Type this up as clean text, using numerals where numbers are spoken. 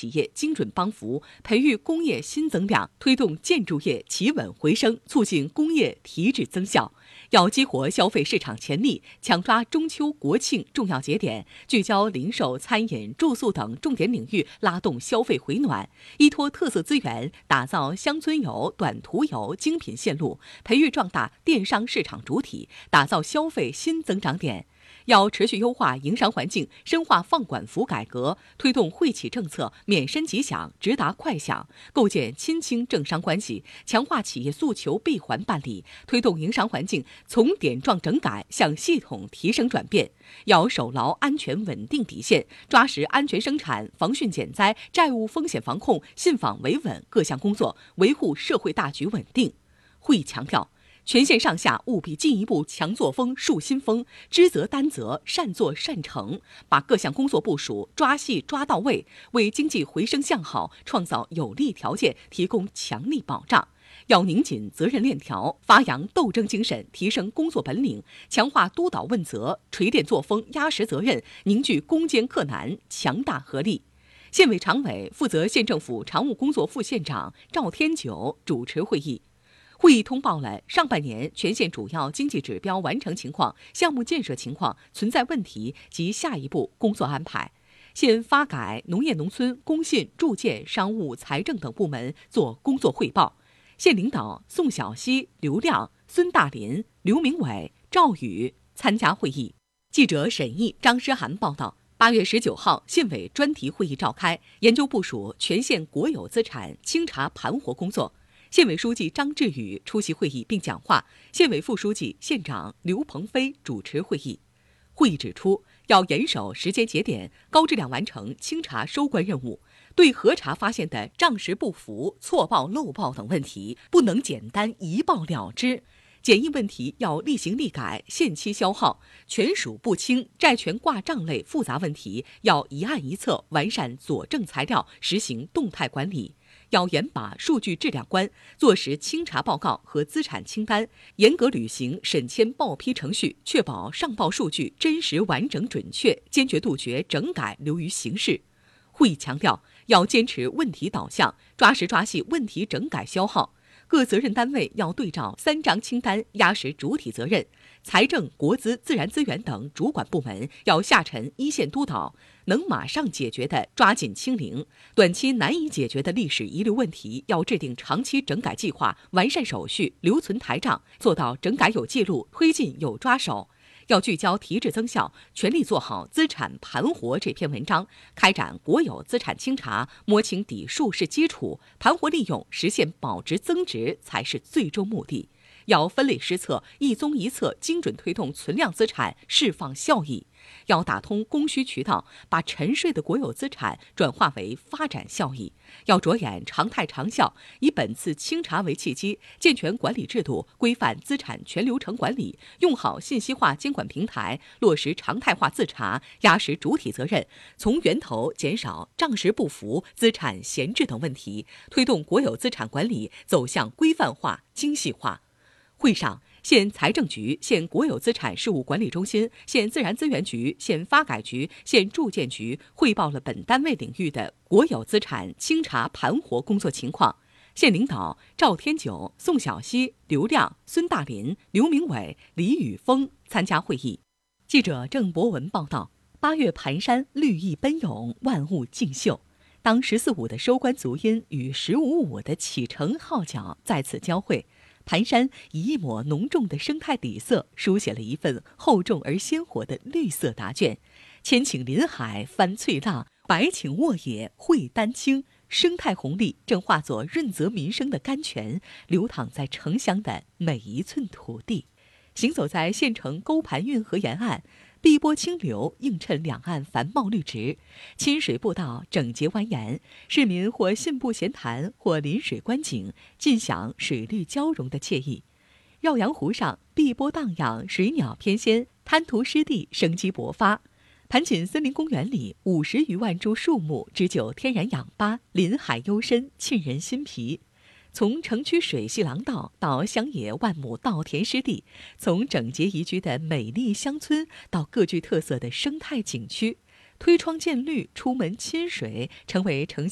企业精准帮扶，培育工业新增量，推动建筑业企稳回升，促进工业提质增效。要激活消费市场潜力，抢抓中秋国庆重要节点，聚焦零售、餐饮、住宿等重点领域，拉动消费回暖。依托特色资源，打造乡村游、短途游精品线路，培育壮大电商市场主体，打造消费新增长点。要持续优化营商环境，深化放管服改革，推动惠企政策免申即享、直达快享，构建亲清政商关系，强化企业诉求闭环办理，推动营商环境从点状整改向系统提升转变。要守牢安全稳定底线，抓实安全生产、防汛减灾、债务风险防控、信访维稳各项工作，维护社会大局稳定。会议强调，全线上下务必进一步强作风、树新风，知责担责，善作善成，把各项工作部署抓细抓到位，为经济回升向好创造有利条件，提供强力保障。要拧紧责任链条，发扬斗争精神，提升工作本领，强化督导问责，锤炼作风，压实责任，凝聚攻坚克难强大合力。县委常委负责县政府常务工作副县长赵天九主持会议。会议通报了上半年全县主要经济指标完成情况、项目建设情况、存在问题及下一步工作安排。县发改、农业农村、工信、住建、商务、财政等部门做工作汇报。县领导宋晓溪、刘亮、孙大林、刘明伟、赵宇参加会议。记者沈毅、张诗涵报道。8月19号，县委专题会议召开，研究部署全县国有资产清查盘活工作。县委书记张志宇出席会议并讲话，县委副书记、县长刘鹏飞主持会议。会议指出，要严守时间节点，高质量完成清查收官任务。对核查发现的账实不符、错报、漏报等问题，不能简单一报了之。检疫问题要立行立改，限期消耗；权属不清、债权挂账类复杂问题，要一案一策，完善佐证材料，实行动态管理。要严把数据质量关，做实清查报告和资产清单，严格履行审签报批程序，确保上报数据真实完整准确，坚决杜绝整改流于形式。会议强调，要坚持问题导向，抓实抓细问题整改消耗。各责任单位要对照3张清单，压实主体责任。财政、国资、自然资源等主管部门要下沉一线督导，能马上解决的抓紧清零，短期难以解决的历史遗留问题要制定长期整改计划，完善手续，留存台账，做到整改有记录，推进有抓手。要聚焦提质增效，全力做好资产盘活这篇文章，开展国有资产清查，摸清底数是基础，盘活利用实现保值增值才是最终目的。要分类施策，一综一策，精准推动存量资产释放效益。要打通供需渠道，把沉睡的国有资产转化为发展效益。要着眼常态长效，以本次清查为契机，健全管理制度，规范资产全流程管理，用好信息化监管平台，落实常态化自查，压实主体责任，从源头减少账实不符、资产闲置等问题，推动国有资产管理走向规范化、精细化。会上，县财政局、县国有资产事务管理中心、县自然资源局、县发改局、县住建局汇报了本单位领域的国有资产清查盘活工作情况。县领导赵天九、宋晓溪、刘亮、孙大林、刘明伟、李宇峰参加会议。记者郑博文报道：8月盘山绿意奔涌，万物竞秀。当“14.5”的收官足音与“15.5”的启程号角再次交汇，盘山以一抹浓重的生态底色，书写了一份厚重而鲜活的绿色答卷。千顷林海翻翠浪，百顷沃野汇丹青，生态红利正化作润泽民生的甘泉，流淌在城乡的每一寸土地。行走在县城沟盘运河沿岸，碧波清流映衬两岸繁茂绿植，亲水步道整洁蜿蜒，市民或信步闲谈，或临水观景，尽享水绿交融的惬意。绕阳湖上碧波荡漾，水鸟翩跹，滩涂湿地生机勃发。盘锦森林公园里50余万株树木织就天然氧吧，林海幽深，沁人心脾。从城区水系廊道到乡野万亩稻田湿地，从整洁宜居的美丽乡村到各具特色的生态景区，推窗见绿，出门亲水，成为城